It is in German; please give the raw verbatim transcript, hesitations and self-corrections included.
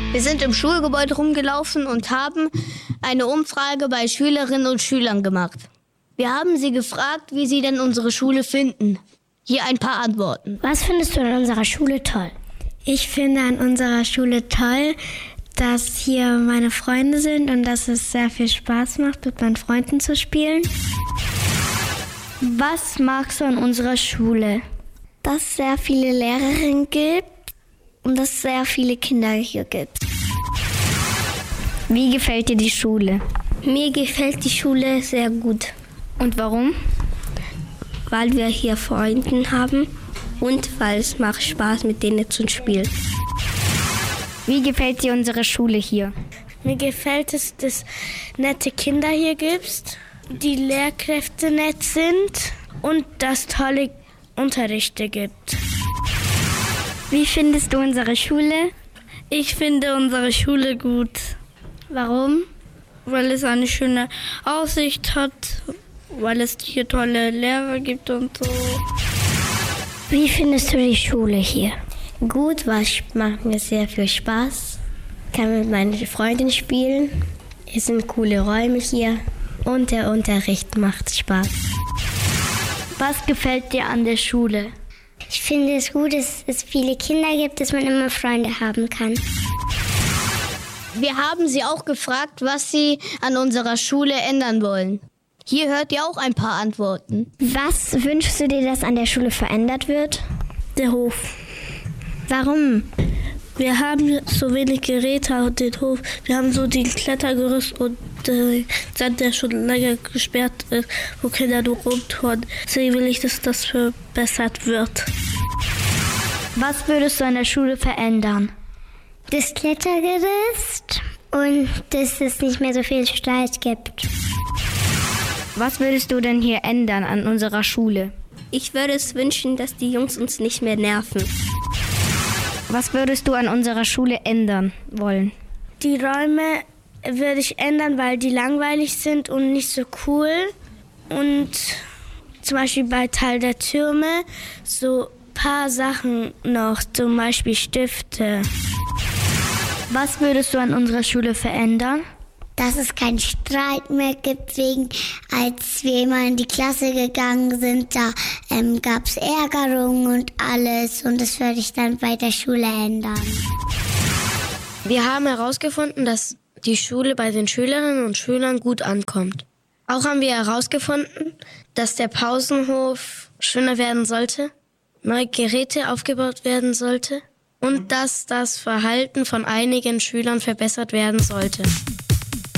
Wir sind im Schulgebäude rumgelaufen und haben eine Umfrage bei Schülerinnen und Schülern gemacht. Wir haben sie gefragt, wie sie denn unsere Schule finden. Hier ein paar Antworten. Was findest du an unserer Schule toll? Ich finde an unserer Schule toll, dass hier meine Freunde sind und dass es sehr viel Spaß macht, mit meinen Freunden zu spielen. Was magst du an unserer Schule? Dass es sehr viele Lehrerinnen gibt und dass es sehr viele Kinder hier gibt. Wie gefällt dir die Schule? Mir gefällt die Schule sehr gut. Und warum? Weil wir hier Freunde haben und weil es macht Spaß, mit denen zu spielen. Wie gefällt dir unsere Schule hier? Mir gefällt es, dass nette Kinder hier gibt, die Lehrkräfte nett sind und dass tolle Unterrichte gibt. Wie findest du unsere Schule? Ich finde unsere Schule gut. Warum? Weil es eine schöne Aussicht hat, weil es hier tolle Lehrer gibt und so. Wie findest du die Schule hier? Gut, was macht mir sehr viel Spaß. Ich kann mit meinen Freunden spielen. Es sind coole Räume hier und der Unterricht macht Spaß. Was gefällt dir an der Schule? Ich finde es gut, dass es viele Kinder gibt, dass man immer Freunde haben kann. Wir haben sie auch gefragt, was sie an unserer Schule ändern wollen. Hier hört ihr auch ein paar Antworten. Was wünschst du dir, dass an der Schule verändert wird? Der Hof. Warum? Wir haben so wenig Geräte auf den Hof. Wir haben so den Klettergerüst und äh, Sand, der schon länger gesperrt ist, wo Kinder nur rumtouren. Deswegen will ich, dass das verbessert wird. Was würdest du an der Schule verändern? Das Klettergerüst und dass es nicht mehr so viel Streit gibt. Was würdest du denn hier ändern an unserer Schule? Ich würde es wünschen, dass die Jungs uns nicht mehr nerven. Was würdest du an unserer Schule ändern wollen? Die Räume würde ich ändern, weil die langweilig sind und nicht so cool. Und zum Beispiel bei Teil der Türme so ein paar Sachen noch, zum Beispiel Stifte. Was würdest du an unserer Schule verändern? Dass es keinen Streit mehr gibt, wegen als wir immer in die Klasse gegangen sind, da ähm, gab es Ärgerungen und alles und das würde ich dann bei der Schule ändern. Wir haben herausgefunden, dass die Schule bei den Schülerinnen und Schülern gut ankommt. Auch haben wir herausgefunden, dass der Pausenhof schöner werden sollte, neue Geräte aufgebaut werden sollte und dass das Verhalten von einigen Schülern verbessert werden sollte.